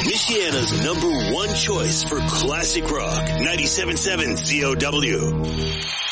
Michiana's #1 choice for classic rock. 97.7 COW.